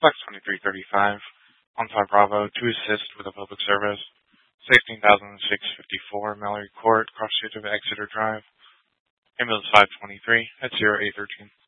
Flex 2335, on 5 Bravo, to assist with a public service. 16,654 Mallory Court, cross street of Exeter Drive. Ambulance 523 at 0813.